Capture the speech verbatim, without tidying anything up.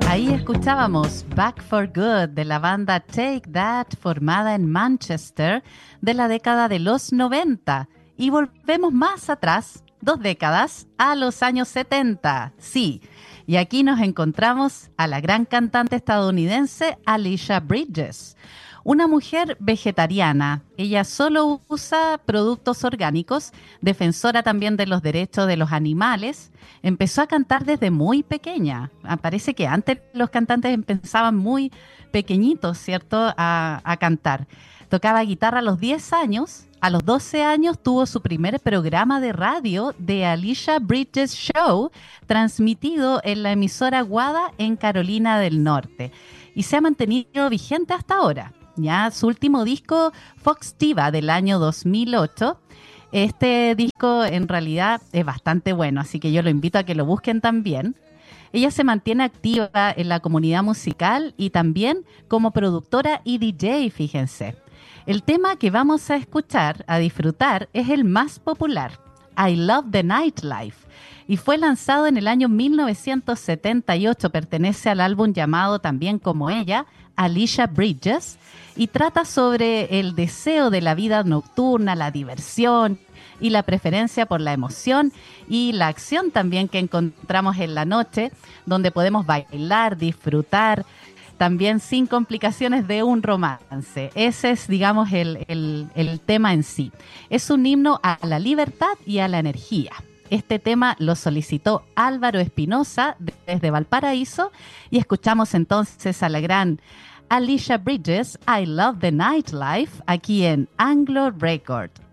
Ahí escuchábamos Back for Good de la banda Take That, formada en Manchester de la década de los noventa. Y volvemos más atrás, dos décadas, a los años setenta. Sí, y aquí nos encontramos a la gran cantante estadounidense Alicia Bridges. Una mujer vegetariana, ella solo usa productos orgánicos, defensora también de los derechos de los animales. Empezó a cantar desde muy pequeña. Parece que antes los cantantes empezaban muy pequeñitos, ¿cierto?, a, a cantar. Tocaba guitarra a los diez años. A los doce años tuvo su primer programa de radio, The Alicia Bridges Show, transmitido en la emisora WADA en Carolina del Norte. Y se ha mantenido vigente hasta ahora. Ya, su último disco, Foxtiva, del año dos mil ocho. Este disco en realidad es bastante bueno, así que yo lo invito a que lo busquen también. Ella se mantiene activa en la comunidad musical y también como productora y D J, fíjense. El tema que vamos a escuchar, a disfrutar, es el más popular, I Love the Nightlife, y fue lanzado en el año mil novecientos setenta y ocho, pertenece al álbum llamado también como ella, Alicia Bridges, y trata sobre el deseo de la vida nocturna, la diversión y la preferencia por la emoción y la acción también que encontramos en la noche, donde podemos bailar, disfrutar, también sin complicaciones de un romance. Ese es, digamos, el, el, el tema en sí. Es un himno a la libertad y a la energía. Este tema lo solicitó Álvaro Espinosa desde Valparaíso y escuchamos entonces a la gran Alicia Bridges, I Love the Nightlife, aquí en Anglo Record.